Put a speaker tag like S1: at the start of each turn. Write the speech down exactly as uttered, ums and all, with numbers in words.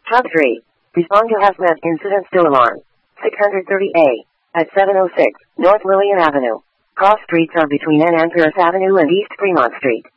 S1: Hub three. Respond to hazmat incident still alarm. six thirty A. At seven oh six, North Lillian Avenue. Cross streets are between N and Pierce Avenue and East Fremont Street.